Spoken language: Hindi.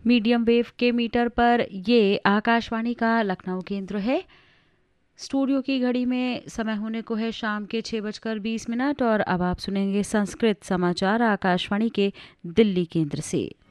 मीडियम वेव के मीटर पर ये आकाशवाणी का लखनऊ केंद्र है। स्टूडियो की घड़ी में समय होने को है शाम के 6:20 और अब आप सुनेंगे संस्कृत समाचार आकाशवाणी के दिल्ली केंद्र से।